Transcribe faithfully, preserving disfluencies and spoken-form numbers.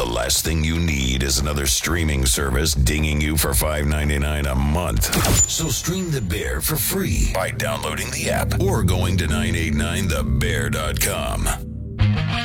the last thing you need is another streaming service dinging you for five ninety-nine a month. So stream The Bear for free by downloading the app or going to nine eighty-nine the bear dot com.